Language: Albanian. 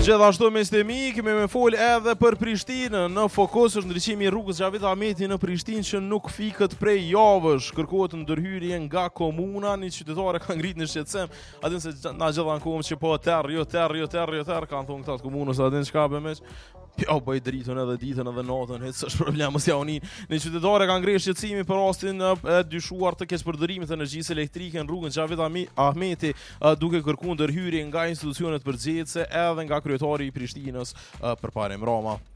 Gjithashtu mes të mi kemi me fol edhe për Prishtinën. Në fokus është ndriçimi i rrugës Xhavet Ahmeti në Prishtinë që nuk fikët prej javësh. Kërkohet ndërhyrje nga komuna, një qytetare ka ngritur në shqetësim. A din se na gjithan kohëm që po terr, jo terr, kanë thonë këta të komunës, a din çka bëmë? Jo, bëj dritën edhe ditën edhe natën, heç është problem mos ja unin. Në qytetare ka ngrirë shqetësimi për rastin e dyshuar të keqpërdërimit të energjisë elektrike në rrugën Xhavet Ahmeti, duke kërkuar ndërhyrje nga institucionet përgjithëse edhe nga kryetari i Prishtinës përpara Rama.